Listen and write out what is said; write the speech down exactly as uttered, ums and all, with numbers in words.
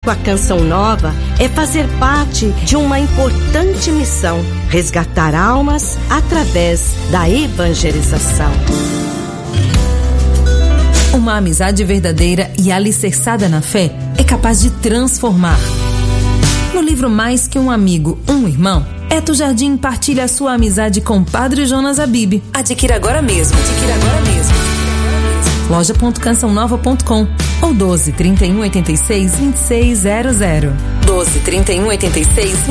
com a Canção Nova é fazer parte de uma importante missão: resgatar almas através da evangelização. Uma amizade verdadeira e alicerçada na fé é capaz de transformar. No livro Mais Que Um Amigo, Um Irmão, Eto Jardim partilha a sua amizade com Padre Jonas Abib. Adquira agora mesmo. Adquira agora mesmo. loja ponto canção nova ponto com ou doze, trinta e um, oitenta e seis, vinte e seis zero zero. doze, trinta e um, oitenta e seis